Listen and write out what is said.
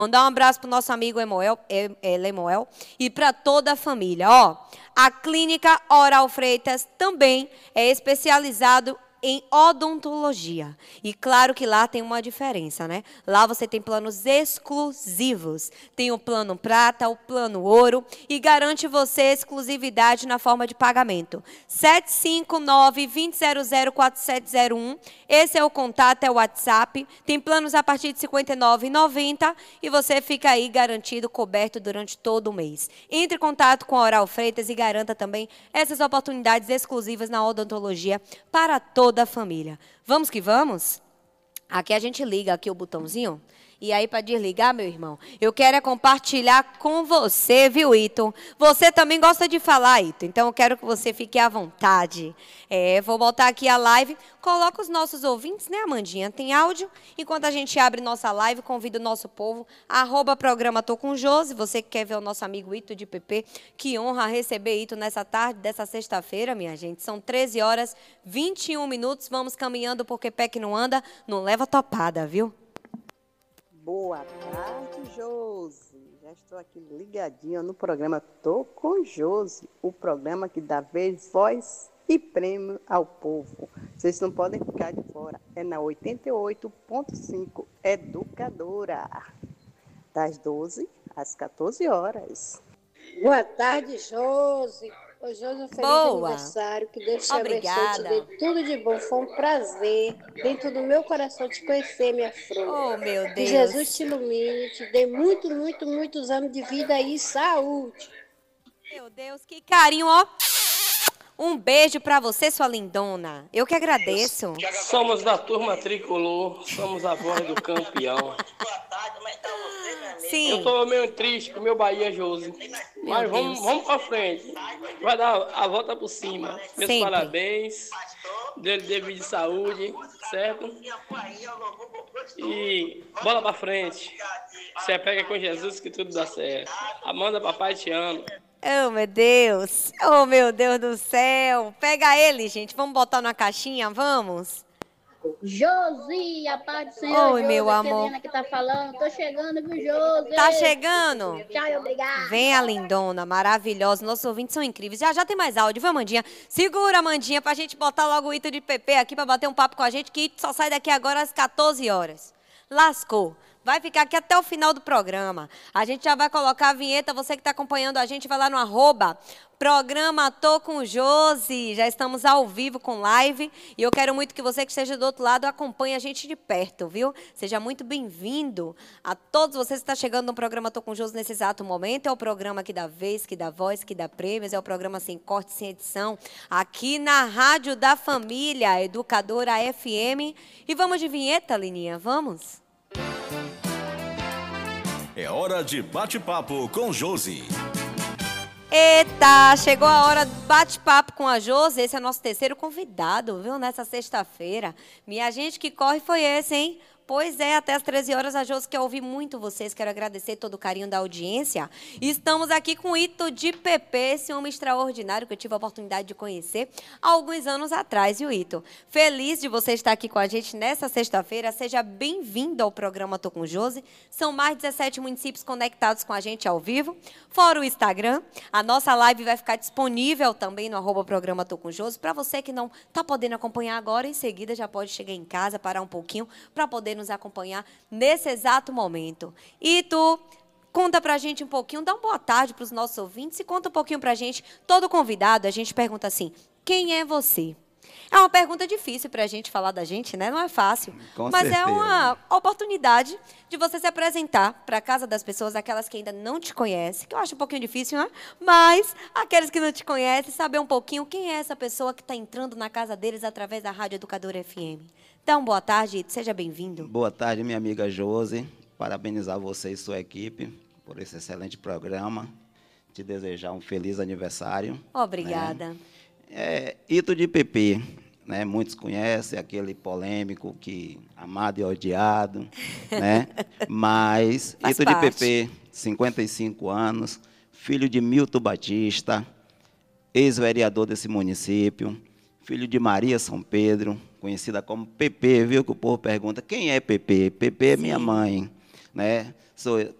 Mandar um abraço para o nosso amigo Lemuel e para toda a família. Ó, a Clínica Oral Freitas também é especializado em odontologia. E claro que lá tem uma diferença, né? Lá você tem planos exclusivos. Tem o plano prata, o plano ouro e garante você exclusividade na forma de pagamento. 759-2000-4701. Esse é o contato, é o WhatsApp. Tem planos a partir de R$ 59,90 e você fica aí garantido, coberto durante todo o mês. Entre em contato com a Oral Freitas e garanta também essas oportunidades exclusivas na odontologia para toda a família. Vamos que vamos? Aqui a gente liga aqui o botãozinho. E aí, para desligar, meu irmão, eu quero é compartilhar com você, viu, Ito? Você também gosta de falar, Ito, então eu quero que você fique à vontade. Vou botar aqui a live. Coloca os nossos ouvintes, né, Amandinha? Tem áudio? Enquanto a gente abre nossa live, convido o nosso povo, @programa Tô com Josi, você que quer ver o nosso amigo Ito de PP, que honra receber Ito nessa tarde dessa sexta-feira, minha gente. São 13h21. Vamos caminhando, porque pé que não anda, não leva topada, viu? Boa tarde, Josi. Já estou aqui ligadinha no programa Tô com Josi, o programa que dá vez, voz e prêmio ao povo. Vocês não podem ficar de fora. É na 88.5 Educadora, das 12 às 14 horas. Boa tarde, Josi. Ô, Josi, um feliz aniversário. Que Deus te abençoe, te dê tudo de bom. Foi um prazer, dentro do meu coração, te conhecer, minha flor. Oh, meu Deus. Que Jesus te ilumine, te dê muitos anos de vida e saúde. Meu Deus, que carinho, ó. Um beijo pra você, sua lindona. Eu que agradeço. Somos da turma tricolor, somos a voz do campeão. Sim. Eu tô meio triste com o meu Bahia, Josi. Mas vamos pra frente. Vai dar a volta por cima. Meus Sempre. Parabéns. Deus dê vida de saúde, certo? E bola pra frente. Você pega com Jesus que tudo dá certo. Amanda, papai, te amo. Oh, meu Deus. Oh, meu Deus do céu. Pega ele, gente. Vamos botar na caixinha, vamos? Josi, a paz do Senhor. Oi, Josi, meu amor. Helena que tá falando. Tô chegando, viu, Josi? Tá chegando? Tchau, obrigada. Vem a lindona, maravilhosa. Nossos ouvintes são incríveis. Já tem mais áudio, viu, Amandinha? Segura, Amandinha, pra gente botar logo o Ito de PP aqui pra bater um papo com a gente, que Ito só sai daqui agora às 14 horas. Lascou. Vai ficar aqui até o final do programa. A gente já vai colocar a vinheta. Você que está acompanhando a gente, vai lá no @programa Tô com Josi. Já estamos ao vivo com live. E eu quero muito que você que esteja do outro lado acompanhe a gente de perto, viu? Seja muito bem-vindo a todos vocês que estão chegando no programa Tô com Josi nesse exato momento. É o programa que dá vez, que dá voz, que dá prêmios. É o programa sem corte, sem edição. Aqui na Rádio da Família, Educadora FM. E vamos de vinheta, Lininha? Vamos? É hora de bate-papo com Josi. Eita, chegou a hora do bate-papo com a Josi. Esse é o nosso terceiro convidado, viu, nessa sexta-feira. Minha gente, que corre foi esse, hein? Pois é, até às 13 horas a Josi quer ouvir muito vocês. Quero agradecer todo o carinho da audiência. Estamos aqui com o Ito de PP, esse homem extraordinário que eu tive a oportunidade de conhecer há alguns anos atrás, viu, Ito? Feliz de você estar aqui com a gente nessa sexta-feira. Seja bem-vindo ao programa Tô com Josi. São mais de 17 municípios conectados com a gente ao vivo. Fora o Instagram, a nossa live vai ficar disponível também no @programa Tô com Josi. Para você que não está podendo acompanhar agora, em seguida já pode chegar em casa, parar um pouquinho para poder nos acompanhar nesse exato momento. E tu, conta pra gente um pouquinho, dá uma boa tarde para os nossos ouvintes e conta um pouquinho pra gente. Todo convidado, a gente pergunta assim, quem é você? É uma pergunta difícil pra gente falar da gente, né? Não é fácil. Mas é uma oportunidade de você se apresentar para a casa das pessoas, aquelas que ainda não te conhecem, que eu acho um pouquinho difícil, né? Mas aqueles que não te conhecem, saber um pouquinho quem é essa pessoa que está entrando na casa deles através da Rádio Educadora FM. Então, boa tarde, seja bem-vindo. Boa tarde, minha amiga Josi. Parabenizar você e sua equipe por esse excelente programa. Te desejar um feliz aniversário. Obrigada. Ito de PP, né? Muitos conhecem, aquele polêmico que amado e odiado, né? Mas Ito de PP, 55 anos, filho de Milton Batista, ex-vereador desse município, filho de Maria São Pedro, conhecida como PP, viu? Que o povo pergunta, quem é PP? PP é minha mãe. né?